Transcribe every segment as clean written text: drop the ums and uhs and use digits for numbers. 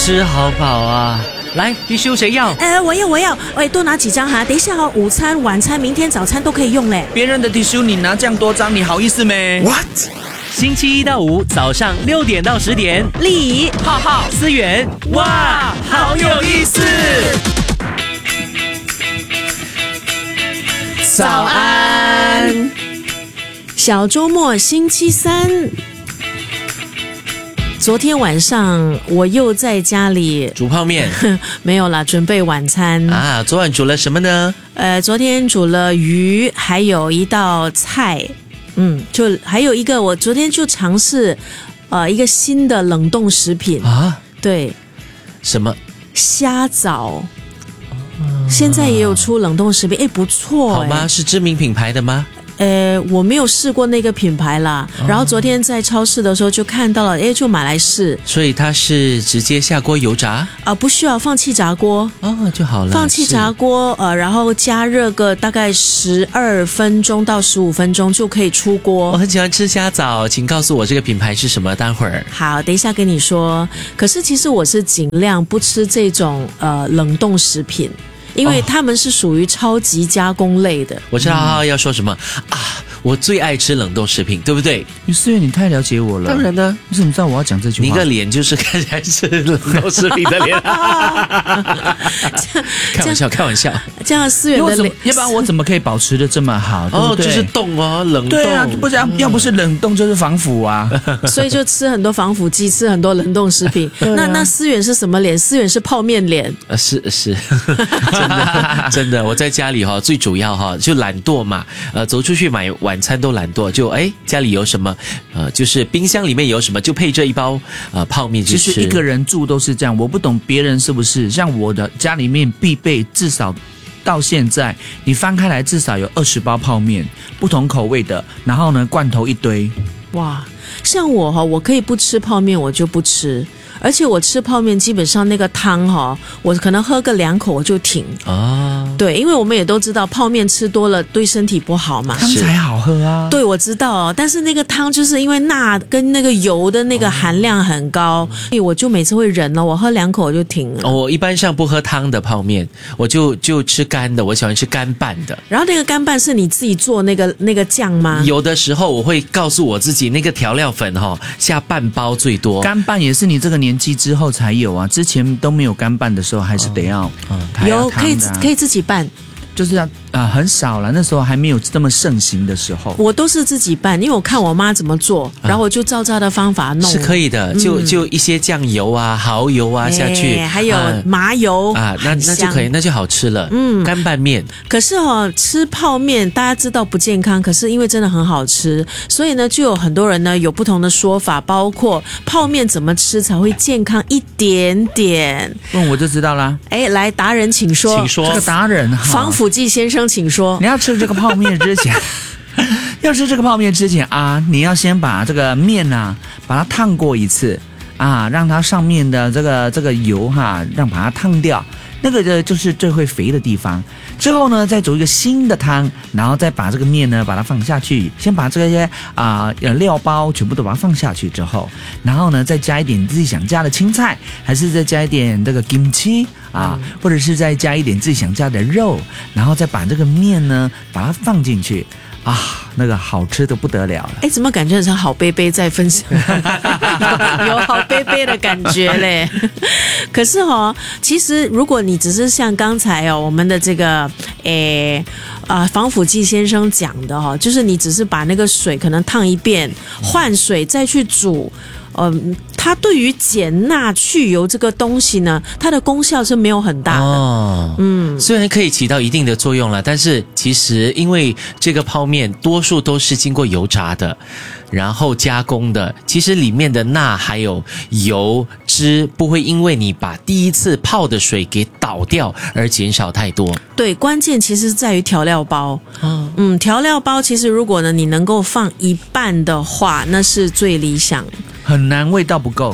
吃好饱啊！来，迪修谁要？ 我要，多拿几张哈。等一下哦，午餐、晚餐、明天早餐都可以用嘞。 别人的 tissue 你拿这样多张，你好意思没 What？ 星期一到五早上6点到10点， 丽、 浩浩、 思源，哇，好有意思！ 早安，小周末星期三。昨天晚上我又在家里煮泡面没有啦，准备晚餐啊。昨晚煮了什么呢？ 昨天煮了鱼，还有一道菜，就还有一个我昨天就尝试一个新的冷冻食品啊。 对， 什么？ 虾枣。现在也有出冷冻食品，不错。 好吗？是知名品牌的吗？ 我没有试过那个品牌啦，然后昨天在超市的时候就看到了，就买来试。 所以它是直接下锅油炸不需要，放气炸锅就好了。 放气炸锅然后加热个大概12分钟到15分钟就可以出锅。 我很喜欢吃虾枣，请告诉我这个品牌是什么？待会儿好，等一下跟你说。可是其实我是尽量不吃这种冷冻食品。因为他们是属于超级加工类的。 我知道要说什么我最爱吃冷冻食品，对不对？ 思源，你太了解我了。 当然呢， 你怎么知道我要讲这句话？ 你个脸就是看起来是冷冻食品的脸。开玩笑。 这样思源的脸， 要不然我怎么可以保持的这么好？对不对？ 就是冻冷冻。 对啊，不然要不是冷冻就是防腐啊。 所以就吃很多防腐剂，吃很多冷冻食品。那思源是什么脸？思源是泡面脸。 是真的，我在家里最主要就懒惰嘛，走出去买晚餐都懒惰，就家里有什么就是冰箱里面有什么就配这一包泡面就吃。 其实一个人住都是这样，我不懂别人是不是，像我的家里面必备至少到现在你翻开来至少有20包泡面，不同口味的，然后呢罐头一堆。 哇，像我可以不吃泡面我就不吃，而且我吃泡面基本上那个汤我可能喝个2口我就停对，因为我们也都知道泡面吃多了对身体不好嘛。 汤才好喝啊。 对，我知道但是那个汤就是因为钠跟那个油的那个含量很高，所以我就每次会忍了，我喝2口我就停了。 我一般上不喝汤的泡面，我就吃干的，我喜欢吃干拌的。 然后那个干拌是你自己做那个酱吗？ 有的时候我会告诉我自己那个调料粉下半包最多。 干拌也是你这个年纪之后才有啊，之前都没有干拌的时候还是得要有可以自己拌， 就是要很少了，那时候还没有这么盛行的时候。 我都是自己拌，因为我看我妈怎么做，然后我就照她的方法弄。 是可以的，就一些酱油蚝油下去， 还有麻油那就可以，那就好吃了。干拌面。可是吃泡面大家知道不健康，可是因为真的很好吃，所以呢就有很多人呢有不同的说法，包括泡面怎么吃才会健康一点点。 我就知道啦。 来达人请说。 请说。 这个达人防腐剂先生请说。 你要吃这个泡面之前你要先把这个面把它烫过一次让它上面的这个油让把它烫掉，那个就是最会肥的地方。之后呢再煮一个新的汤，然后再把这个面呢把它放下去，先把这些料包全部都把它放下去之后，然后呢再加一点自己想加的青菜，还是再加一点这个 kimchi或者是再加一点自己想加的肉，然后再把这个面呢把它放进去那个好吃的不得了了。 怎么感觉像好杯杯在分享有好杯杯的感觉嘞。可是其实如果你只是像刚才我们的这个防腐剂先生讲的就是你只是把那个水可能烫一遍，换水再去煮，它对于减钠去油这个东西呢，它的功效是没有很大的。 虽然可以起到一定的作用了，但是其实因为这个泡面多数都是经过油炸的，然后加工的，其实里面的钠还有油脂不会因为你把第一次泡的水给倒掉而减少太多。 对，关键其实在于调料包。调料包其实如果呢你能够放一半的话，那是最理想。 很难，味道不够。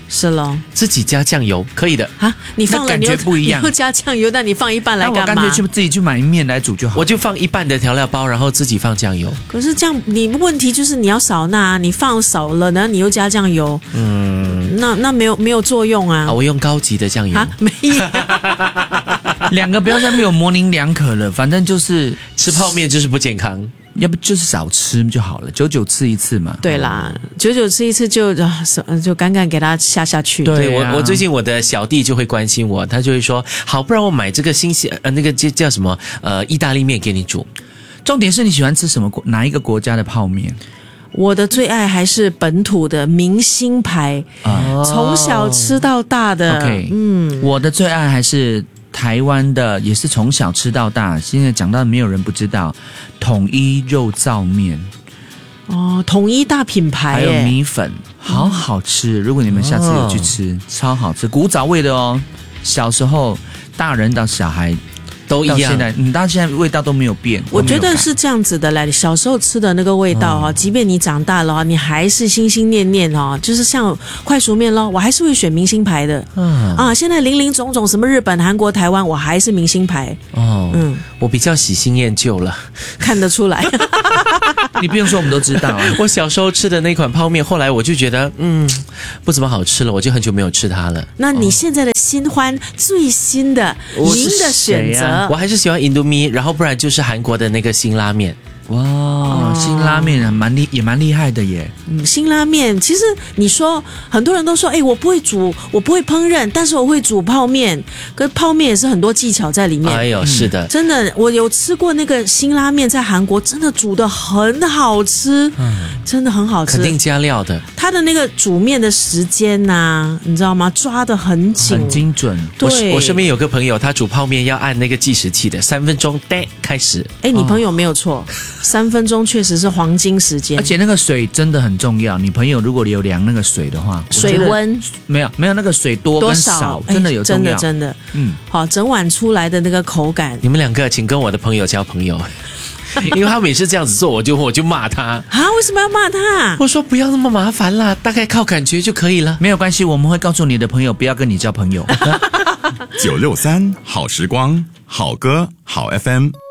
是咯。 自己加酱油可以的。 啊，你放了那感觉不一样你又加酱油，那你放一半来那我干嘛？ 干脆去自己去买面来煮就好。 我就放一半的调料包，然后自己放酱油。 可是这样，你问题就是你要少钠，你放少了呢，你又加酱油，那没有作用啊。 我用高级的酱油。 啊，没有。 两个不要再没有模棱两可了，反正就是吃泡面就是不健康。 要不就是少吃就好了，久久吃一次嘛。 对啦，久久吃一次就赶赶给它下去。 对啊我最近我的小弟就会关心我，他就会说，好，不然我买这个新鲜那个叫什么意大利面给你煮。 重点是你喜欢吃哪一个国家的泡面？ 我的最爱还是本土的明星牌，从小吃到大的。 OK，我的最爱还是台湾的，也是从小吃到大。现在讲到没有人不知道，统一肉燥面哦，统一大品牌， 还有米粉，好好吃。如果你们下次有去吃，超好吃，古早味的哦。小时候大人到小孩都一样， 到现在味道都没有变。 我觉得是这样子的嘞，小时候吃的那个味道哈，即便你长大了，你还是心心念念哈，就是像快熟面咯，我还是会选明星牌的。现在林林总总什么日本、韩国、台湾，我还是明星牌。 我比较喜新厌旧了， 看得出来。 你不用说，我们都知道啊。 我小时候吃的那款泡面，后来我就觉得不怎么好吃了，我就很久没有吃它了。 那你现在的新欢最新的您的选择， 我还是喜欢印度米，然后不然就是韩国的那个辛拉面。 哇，辛拉面也蛮厉害的耶。 辛拉面其实你说很多人都说，我不会煮，我不会烹饪，但是我会煮泡面。可是泡面也是很多技巧在里面。 哎呦，是的， 真的，我有吃过那个辛拉面，在韩国真的煮得很好吃，真的很好吃， 肯定加料的。 它的那个煮面的时间呐，你知道吗？抓得很紧， 很精准。 对， 我身边有个朋友，他煮泡面要按那个计时器的，3分钟，开始。 你朋友没有错，3分钟确实是黄金时间， 而且那个水真的很重要。你朋友如果有量那个水的话， 水温没有那个水多跟少，真的有重要， 真的，好，整碗出来的那个口感。 你们两个请跟我的朋友交朋友。因为他每次这样子做，我就骂他啊！为什么要骂他？ 我说不要那么麻烦啦，大概靠感觉就可以了。 没有关系，我们会告诉你的朋友不要跟你交朋友。 963好时光，好歌好 FM。